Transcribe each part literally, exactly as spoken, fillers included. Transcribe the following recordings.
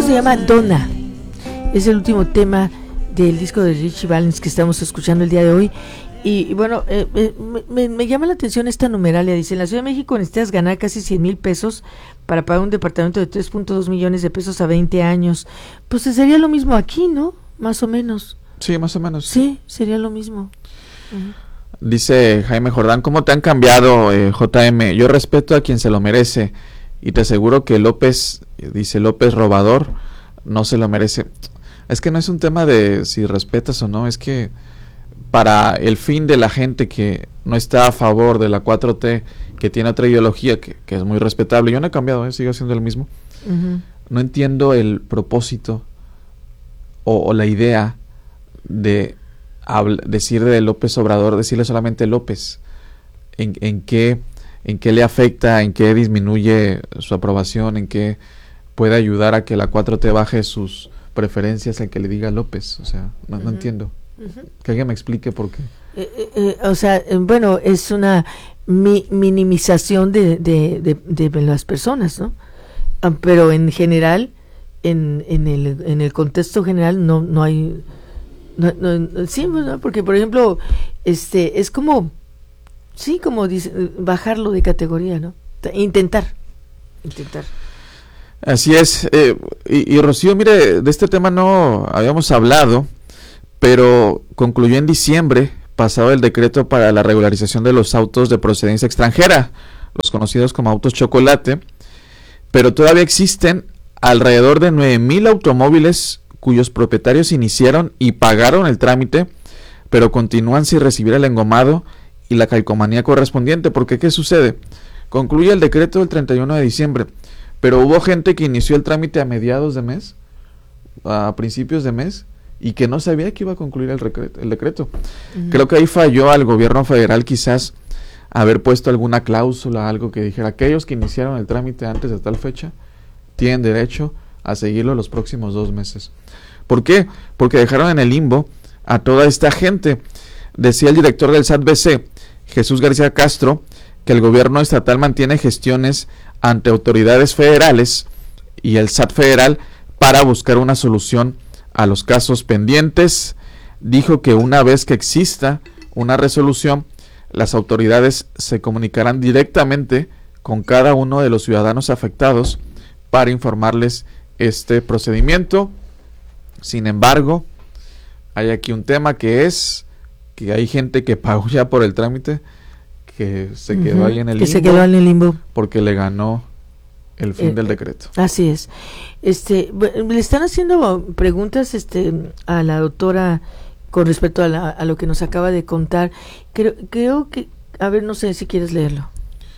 se llama Donna. Es el último tema del disco de Ritchie Valens que estamos escuchando el día de hoy. Y, y bueno, eh, eh, me, me llama la atención esta numeralia. Dice, en la Ciudad de México necesitas ganar casi cien mil pesos para pagar un departamento de tres punto dos millones de pesos a veinte años. Pues sería lo mismo aquí, ¿no? Más o menos. Sí, más o menos. Sí, sería lo mismo. Uh-huh. Dice Jaime Jordán, ¿cómo te han cambiado, eh, J M? Yo respeto a quien se lo merece y te aseguro que López, dice López Robador, no se lo merece. Es que no es un tema de si respetas o no, es que para el fin de la gente que no está a favor de la cuatro T, que tiene otra ideología que, que es muy respetable, yo no he cambiado, ¿eh? Sigo siendo el mismo. Uh-huh. No entiendo el propósito o, o la idea de habl- decir de López Obrador, decirle solamente López, en, en qué en qué le afecta, en qué disminuye su aprobación, en qué puede ayudar a que la cuatro T baje sus preferencias al que le diga López. O sea, no, uh-huh. no entiendo. Uh-huh. Que alguien me explique por qué. Eh, eh, eh, o sea, eh, bueno, es una mi- minimización de, de, de, de las personas, ¿no? Ah, pero en general, en, en, el, en el contexto general, no, no hay... No, no, sí, ¿no? Porque, por ejemplo, este es como... Sí, como dice, bajarlo de categoría, ¿no? Intentar. Intentar. Así es. Eh, y, y Rocío, mire, de este tema no habíamos hablado, pero concluyó en diciembre pasado el decreto para la regularización de los autos de procedencia extranjera, los conocidos como autos chocolate, pero todavía existen alrededor de nueve mil automóviles cuyos propietarios iniciaron y pagaron el trámite, pero continúan sin recibir el engomado y la calcomanía correspondiente. Porque ¿qué sucede? Concluye el decreto del treinta y uno de diciembre, pero hubo gente que inició el trámite a mediados de mes, a principios de mes, y que no sabía que iba a concluir el, recreto, el decreto. Uh-huh. Creo que ahí falló al gobierno federal quizás haber puesto alguna cláusula, algo que dijera, aquellos que iniciaron el trámite antes de tal fecha tienen derecho a seguirlo los próximos dos meses. ¿Por qué? Porque dejaron en el limbo a toda esta gente. Decía el director del S A T B C, Jesús García Castro, que el gobierno estatal mantiene gestiones ante autoridades federales y el S A T federal para buscar una solución a los casos pendientes. Dijo que una vez que exista una resolución, las autoridades se comunicarán directamente con cada uno de los ciudadanos afectados para informarles este procedimiento. Sin embargo, hay aquí un tema que es que hay gente que pagó ya por el trámite, que se uh-huh. quedó ahí en el que limbo, se quedó en el limbo porque le ganó el fin eh, del decreto. Así es. Este, le están haciendo preguntas este a la doctora con respecto a, la, a lo que nos acaba de contar. Creo, creo que, a ver, no sé si quieres leerlo.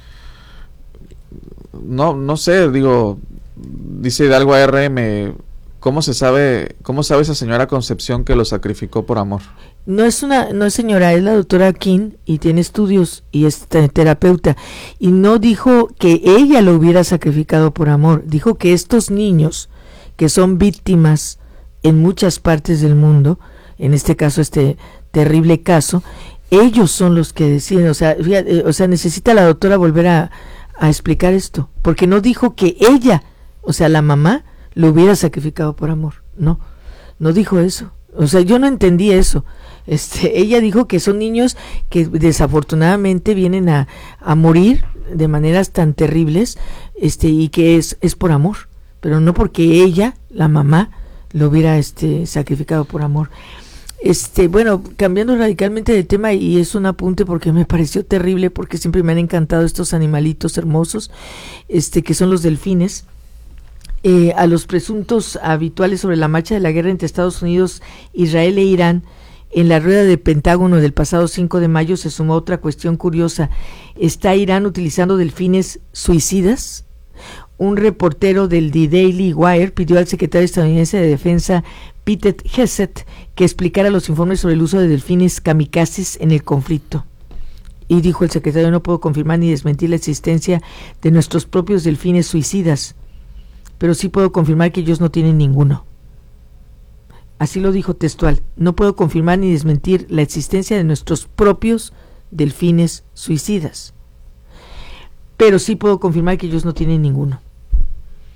No, no sé, digo, dice Hidalgo A R M, ¿cómo se sabe, cómo sabe esa señora Concepción que lo sacrificó por amor? No es una, no es señora, es la doctora King y tiene estudios y es terapeuta y no dijo que ella lo hubiera sacrificado por amor, dijo que estos niños que son víctimas en muchas partes del mundo, en este caso este terrible caso, ellos son los que deciden, o sea, fíjate, o sea, necesita la doctora volver a, a explicar esto, porque no dijo que ella, o sea, la mamá lo hubiera sacrificado por amor, no, no dijo eso. O sea, yo no entendí eso. Este, ella dijo que son niños que desafortunadamente vienen a, a morir de maneras tan terribles, este, y que es, es por amor, pero no porque ella, la mamá, lo hubiera este sacrificado por amor. Este, bueno, cambiando radicalmente de tema, y es un apunte porque me pareció terrible, porque siempre me han encantado estos animalitos hermosos, este, que son los delfines. Eh, a los presuntos habituales sobre la marcha de la guerra entre Estados Unidos, Israel e Irán, en la rueda de Pentágono del pasado cinco de mayo se sumó otra cuestión curiosa. ¿Está Irán utilizando delfines suicidas? Un reportero del The Daily Wire pidió al secretario estadounidense de Defensa, Pete Hegseth, que explicara los informes sobre el uso de delfines kamikazes en el conflicto. Y dijo el secretario, no puedo confirmar ni desmentir la existencia de nuestros propios delfines suicidas, pero sí puedo confirmar que ellos no tienen ninguno. Así lo dijo textual. No puedo confirmar ni desmentir la existencia de nuestros propios delfines suicidas, pero sí puedo confirmar que ellos no tienen ninguno.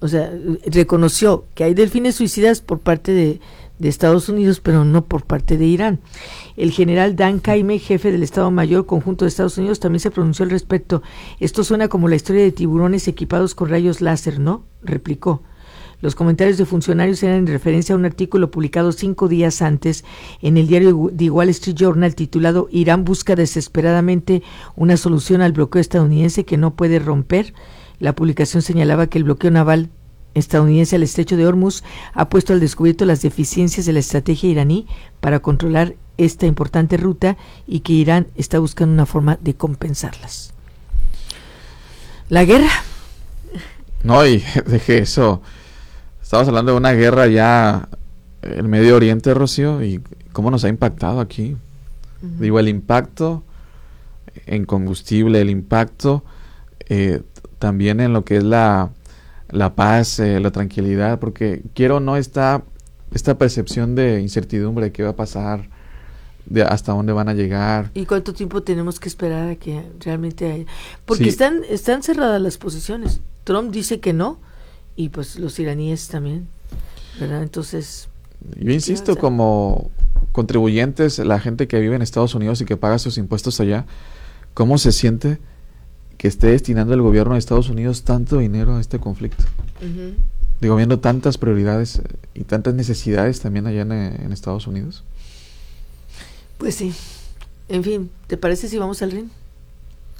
o sea, reconoció que hay delfines suicidas por parte de, de Estados Unidos, pero no por parte de Irán. El general Dan Caime, jefe del Estado Mayor Conjunto de Estados Unidos, también se pronunció al respecto. Esto suena como la historia de tiburones equipados con rayos láser, ¿no?, replicó. Los comentarios de funcionarios eran en referencia a un artículo publicado cinco días antes en el diario The Wall Street Journal titulado Irán busca desesperadamente una solución al bloqueo estadounidense que no puede romper. La publicación señalaba que el bloqueo naval estadounidense al estrecho de Hormuz ha puesto al descubierto las deficiencias de la estrategia iraní para controlar esta importante ruta y que Irán está buscando una forma de compensarlas. La guerra. No, y dejé eso. Estamos hablando de una guerra ya en el Medio Oriente, Rocío, y cómo nos ha impactado aquí. Uh-huh. Digo, el impacto en combustible, el impacto eh, también en lo que es la, la paz, eh, la tranquilidad, porque quiero o no esta, esta percepción de incertidumbre de qué va a pasar, de hasta dónde van a llegar. ¿Y cuánto tiempo tenemos que esperar a que realmente haya? Porque Sí. están, están cerradas las posiciones. Trump dice que no, y pues los iraníes también, ¿verdad? Entonces, yo insisto, como contribuyentes, la gente que vive en Estados Unidos y que paga sus impuestos allá, ¿cómo se siente que esté destinando el gobierno de Estados Unidos tanto dinero a este conflicto? uh-huh. Digo, viendo tantas prioridades y tantas necesidades también allá en, en Estados Unidos. Pues sí. En fin, ¿te parece si vamos al ring?